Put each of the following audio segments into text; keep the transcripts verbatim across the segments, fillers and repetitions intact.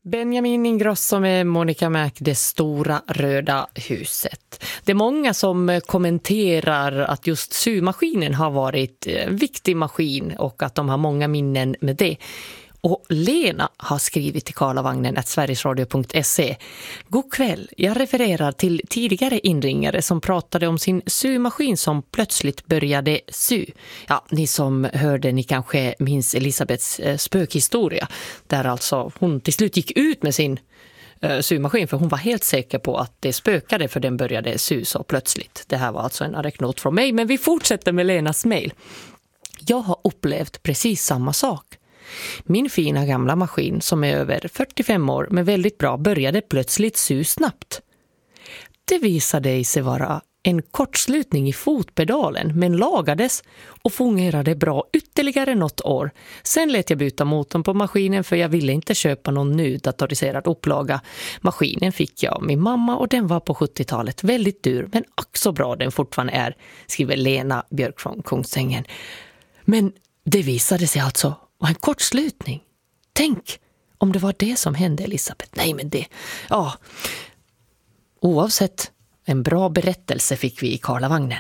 Benjamin Ingrosso med Monica Mac, Det stora röda huset. Det är många som kommenterar att just symaskinen har varit en viktig maskin och att de har många minnen med det. Och Lena har skrivit till karlavagnen at sverigesradio punkt se. God kväll, jag refererar till tidigare inringare som pratade om sin symaskin som plötsligt började sy. Ja, ni som hörde, ni kanske minns Elisabeths eh, spökhistoria. Där alltså hon till slut gick ut med sin eh, symaskin för hon var helt säker på att det spökade för den började sy så plötsligt. Det här var alltså en anekdot från mig, men vi fortsätter med Lenas mejl. Jag har upplevt precis samma sak. Min fina gamla maskin som är över fyrtiofem år men väldigt bra började plötsligt sy snabbt. Det visade sig vara en kortslutning i fotpedalen men lagades och fungerade bra ytterligare något år. Sen lät jag byta motorn på maskinen för jag ville inte köpa någon ny datoriserad upplaga. Maskinen fick jag av min mamma och den var på sjuttiotalet väldigt dyr men ack så bra den fortfarande är, skriver Lena Björk från Kungsängen. Men det visade sig alltså och en kortslutning. Tänk om det var det som hände, Elisabeth. Nej, men det... Ja. Oavsett, en bra berättelse fick vi i karlavagnen.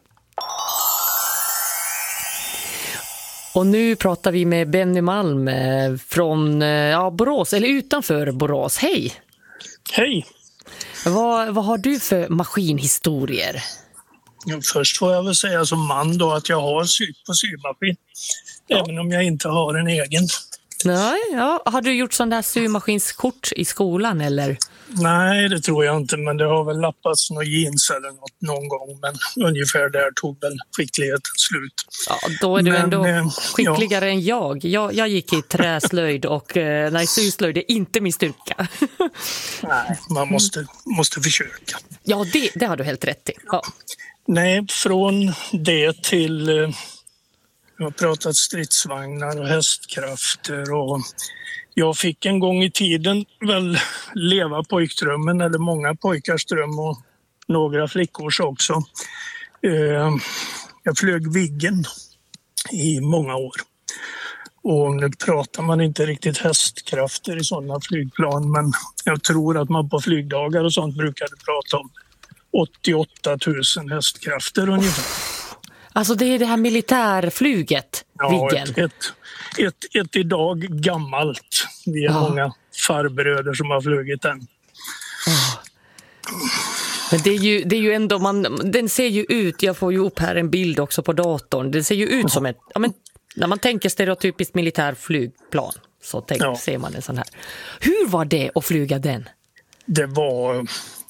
Och nu pratar vi med Benny Malm från ja, Borås, eller utanför Borås. Hej! Hej! Vad, vad har du för maskinhistorier? Först får jag väl säga som man då att jag har sytt på symaskin. Ja. Även om jag inte har en egen. Nej, ja. Har du gjort sån där symaskinskort i skolan eller? Nej, det tror jag inte, men det har väl lappats några jeans eller något någon gång. Men ungefär där tog väl skickligheten slut. Ja, då är du men, ändå eh, skickligare ja. än jag. jag. Jag gick i träslöjd och eh, nej, syslöjd är inte min styrka. Nej, man måste, måste försöka. Ja, det, det har du helt rätt i. Ja. Nej, från det till... Eh, jag har pratat stridsvagnar och hästkrafter och jag fick en gång i tiden väl leva pojkdrömmen, eller många pojkars dröm och några flickors också. Eh, jag flög Viggen i många år. Och nu pratar man inte riktigt hästkrafter i sådana flygplan, men jag tror att man på flygdagar och sånt brukade prata om åttioåtta tusen hästkrafter ungefär. Alltså det är det här militärflyget, ja, Viggen. Ett, ett, ett, ett idag gammalt. Vi är ja. många farbröder som har flugit den. Ja. Men det är ju, det är ju ändå, man, den ser ju ut, jag får ju upp här en bild också på datorn, den ser ju ut som ett, ja, men, när man tänker stereotypiskt militärflygplan så tänk, ja. ser man en sån här. Hur var det att flyga den? Det var,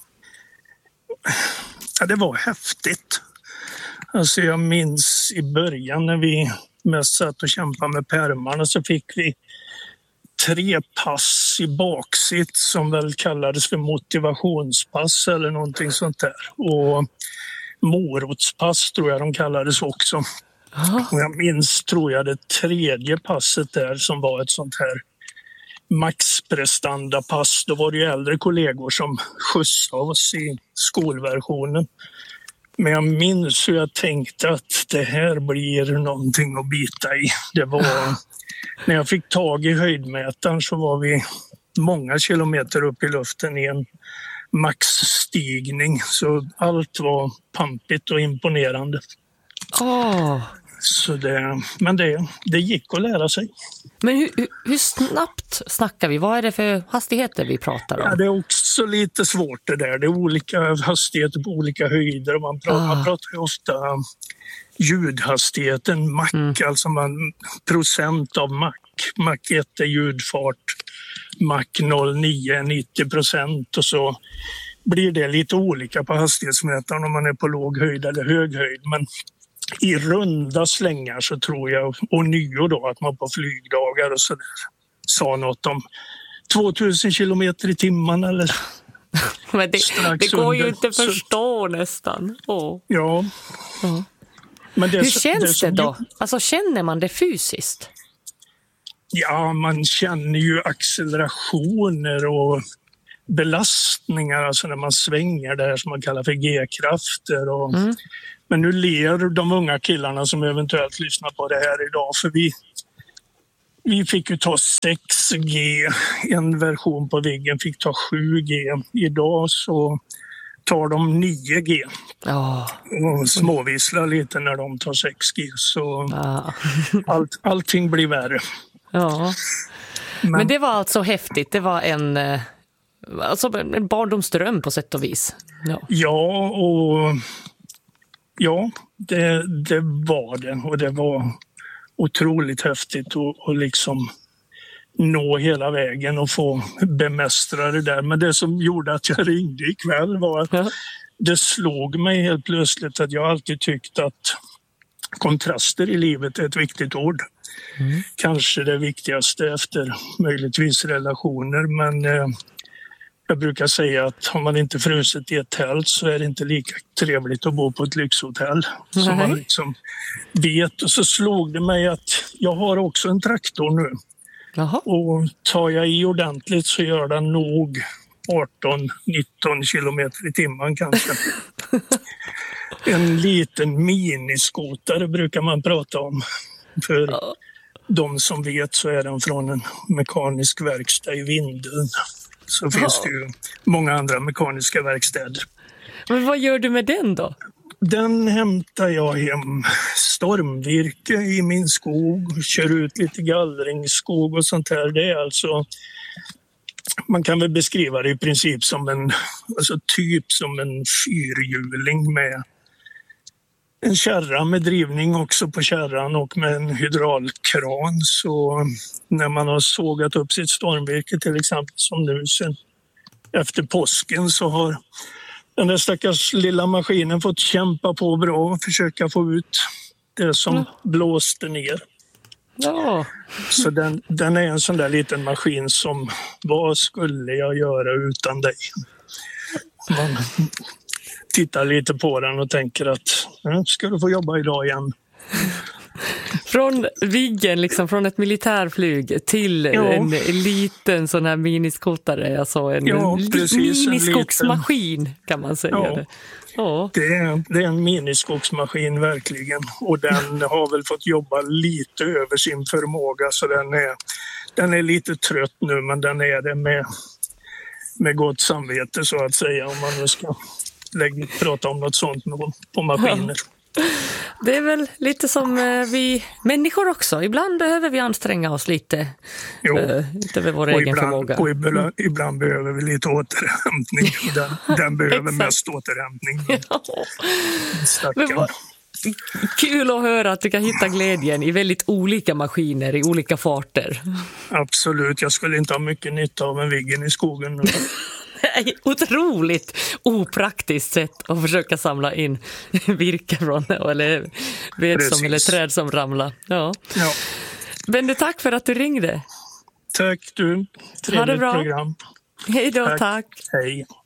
ja, det var häftigt. Alltså jag minns i början när vi mest satt och kämpade med pärmarna så fick vi tre pass i baksitt som väl kallades för motivationspass eller någonting sånt där. Och morotspass tror jag de kallades också. Aha. Och jag minns tror jag det tredje passet där som var ett sånt här maxprestandapass. Då var det ju äldre kollegor som skjutsade oss i skolversionen. Men jag minns hur jag tänkte att det här blir någonting att bita i. Det var, när jag fick tag i höjdmätaren så var vi många kilometer upp i luften i en maxstigning. Så allt var pampigt och imponerande. Oh. Så det, men det, det gick att lära sig. Men hur, hur, hur snabbt snackar vi? Vad är det för hastigheter vi pratar om? Ja, det är också lite svårt det där. Det är olika hastigheter på olika höjder. Man pratar, ah. man pratar ju ofta ljudhastigheten, Mach, mm. alltså man, procent av Mach. Mach ett är ljudfart, Mach noll komma nio är nittio procent och så blir det lite olika på hastighetsmätaren om man är på låg höjd eller hög höjd. Men i runda slängar så tror jag, och nio då, att man på flygdagar och så där sa något om tvåtusen kilometer i timmen eller men det, det går under. ju inte att förstå så, nästan. Oh. Ja. Oh. Men det, hur känns det, det då? Jag, alltså känner man det fysiskt? Ja, man känner ju accelerationer och belastningar, alltså när man svänger det här som man kallar för G-krafter och mm. Men nu ler de unga killarna som eventuellt lyssnar på det här idag, för vi, vi fick ju ta sex G. En version på Viggen fick ta sju G. Idag så tar de nio G. Oh. Och småvisslar lite när de tar sex G. Så Ah. allt, allting blir värre. Ja. Men, Men det var alltså häftigt. Det var en, alltså en barndomsdröm på sätt och vis. Ja, ja och ja, det, det var det. Och det var otroligt häftigt att liksom nå hela vägen och få bemästra det där. Men det som gjorde att jag ringde ikväll var att ja. det slog mig helt plötsligt att jag alltid tyckt att kontraster i livet är ett viktigt ord. Mm. Kanske det viktigaste efter möjligtvis relationer, men eh, jag brukar säga att har man inte frusit i ett tält så är det inte lika trevligt att bo på ett lyxhotell. Mm. Som man liksom vet. Och så slog det mig att jag har också en traktor nu. Jaha. Och tar jag i ordentligt så gör den nog arton nitton kilometer i timmen kanske. En liten miniskotare brukar man prata om. För ja. de som vet så är den från en mekanisk verkstad i Vindeln. Så finns ja. det ju många andra mekaniska verkstäder. Men vad gör du med den då? Den hämtar jag hem stormvirke i min skog, kör ut lite gallringsskog och sånt här. Det är alltså, man kan väl beskriva det i princip som en, alltså typ som en fyrhjuling med en kärra med drivning också på kärran och med en hydraulkran. Så när man har sågat upp sitt stormvirke till exempel som nu sen efter påsken så har den där stackars lilla maskinen fått kämpa på bra och försöka få ut det som mm. blåste ner. Ja. Så den, den är en sån där liten maskin som, vad skulle jag göra utan dig? Man tittar lite på den och tänker att ja, ska du få jobba idag igen? Från Viggen, liksom från ett militärflyg till ja. en liten sån här miniskotare, alltså en ja, precis, miniskogsmaskin en kan man säga. Ja. Det. Ja. Det, är, det är en miniskogsmaskin verkligen, och den har väl fått jobba lite över sin förmåga, så den är, den är lite trött nu, men den är det med, med gott samvete så att säga, om man nu ska lägga, prata om något sånt på maskiner. Ja. Det är väl lite som vi människor också. Ibland behöver vi anstränga oss lite jo. utöver vår egen ibland, förmåga. Och ibland, ibland behöver vi lite återhämtning. Den, den behöver mest återhämtning. Ja. Men vad, kul att höra att du kan hitta glädjen i väldigt olika maskiner i olika farter. Absolut, jag skulle inte ha mycket nytta av en Viggen i skogen nu. Otroligt opraktiskt sätt att försöka samla in virke från, eller ved som, eller träd som ramlar. Ja. Ja. Men du, tack för att du ringde. Tack du. Trevligt ha det bra. Program. Hej då, tack. tack. Hej.